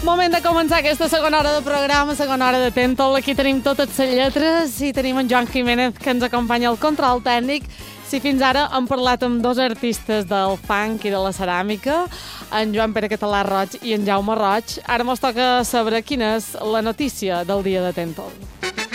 Moment de començar aquesta segona hora de programa, segona hora de Tentol. Aquí tenim totes les lletres i tenim en Joan Jiménez que ens acompanya al control tècnic. Si fins ara hem parlat amb dos artistes del funk i de la ceràmica, en Joan Pere Català Roig i en Jaume Roig, ara mos toca saber quina és la notícia del dia de Tentol.